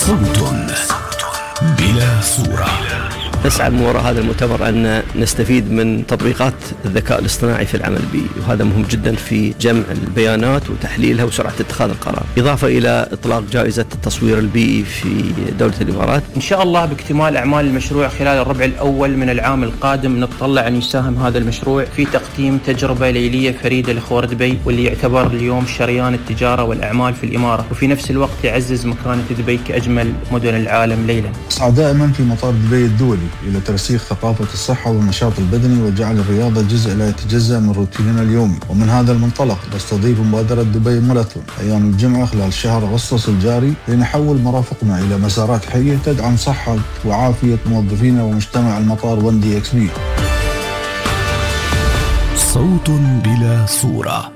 صوت بلا صورة. نسعى من وراء هذا المؤتمر أن نستفيد من تطبيقات الذكاء الاصطناعي في العمل البيئي، وهذا مهم جدا في جمع البيانات وتحليلها وسرعة اتخاذ القرار، إضافة إلى إطلاق جائزة التصوير البيئي في دولة الإمارات. إن شاء الله باكتمال أعمال المشروع خلال الربع الأول من العام القادم نتطلع أن يساهم هذا المشروع في تقديم تجربة ليلية فريدة لخور دبي، واللي يعتبر اليوم شريان التجارة والأعمال في الإمارة، وفي نفس الوقت يعزز مكانة دبي كأجمل مدن العالم ليلا. أسعى دائما في مطار دبي الدولي إلى ترسيخ ثقافة الصحة والنشاط البدني وجعل الرياضة جزء لا يتجزأ من روتيننا اليومي. ومن هذا المنطلق نستضيف مبادرة دبي ماراثون أيام الجمعة خلال شهر أغسطس الجاري لنحول مرافقنا إلى مسارات حية تدعم صحة وعافية موظفينا ومجتمع المطار 1DXB. صوت بلا صورة.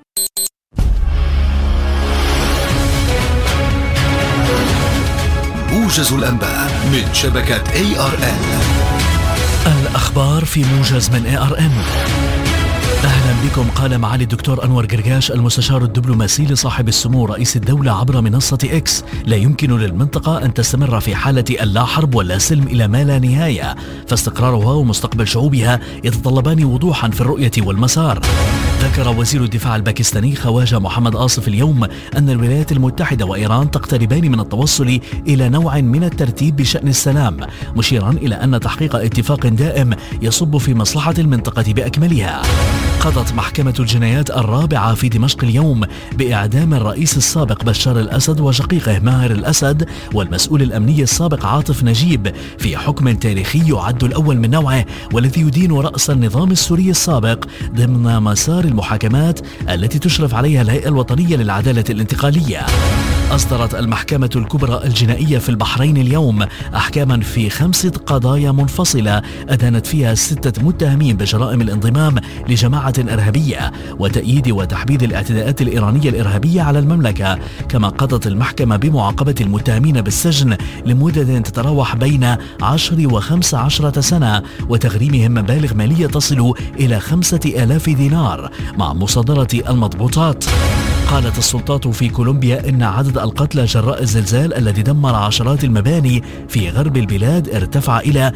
موجز الأنباء من شبكة ARN. الأخبار في موجز من ARN. أهلا بكم. قال معالي الدكتور أنور قرقاش المستشار الدبلوماسي لصاحب السمو رئيس الدولة عبر منصة إكس: لا يمكن للمنطقة أن تستمر في حالة اللا حرب ولا سلم إلى ما لا نهاية، فاستقرارها ومستقبل شعوبها يتطلبان وضوحا في الرؤية والمسار. ذكر وزير الدفاع الباكستاني خواجة محمد آصف اليوم أن الولايات المتحدة وإيران تقتربان من التوصل إلى نوع من الترتيب بشأن السلام، مشيرا إلى أن تحقيق اتفاق دائم يصب في مصلحة المنطقة بأكملها. قضت محكمة الجنايات الرابعة في دمشق اليوم بإعدام الرئيس السابق بشار الأسد وشقيقه ماهر الأسد والمسؤول الأمني السابق عاطف نجيب في حكم تاريخي يعد الأول من نوعه، والذي يدين رأس النظام السوري السابق ضمن مسار المحاكمات التي تشرف عليها الهيئة الوطنية للعدالة الانتقالية. أصدرت المحكمة الكبرى الجنائية في البحرين اليوم أحكاما في 5 قضايا منفصلة أدانت فيها 6 متهمين بجرائم الانضمام لجماعة إرهابية وتأييد وتحبيذ الاعتداءات الإيرانية الإرهابية على المملكة. كما قضت المحكمة بمعاقبة المتهمين بالسجن لمدة تتراوح بين 10 و15 سنة وتغريمهم مبالغ مالية تصل إلى 5000 دينار مع مصادرة المضبوطات. قالت السلطات في كولومبيا إن عدد القتلى جراء الزلزال الذي دمر عشرات المباني في غرب البلاد ارتفع إلى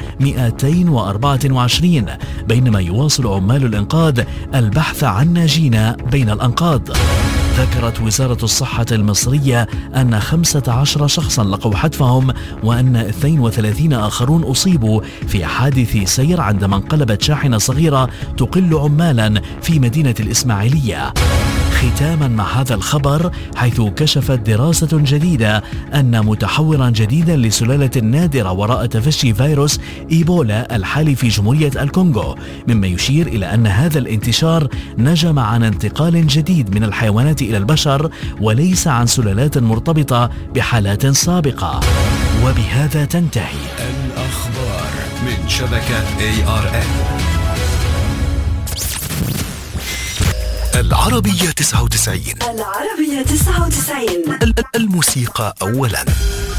224، بينما يواصل عمال الإنقاذ البحث عن ناجين بين الأنقاض. ذكرت وزارة الصحة المصرية أن 15 شخصا لقوا حتفهم وأن 32 آخرون أصيبوا في حادث سير عندما انقلبت شاحنة صغيرة تقل عمالا في مدينة الإسماعيلية. ختاما مع هذا الخبر، حيث كشفت دراسة جديدة أن متحورا جديدا لسلالة نادرة وراء تفشي فيروس إيبولا الحالي في جمهورية الكونغو، مما يشير إلى أن هذا الانتشار نجم عن انتقال جديد من الحيوانات إلى البشر وليس عن سلالات مرتبطة بحالات سابقة. وبهذا تنتهي الأخبار من شبكة ARN. العربية 99. العربية 99. الموسيقى أولا.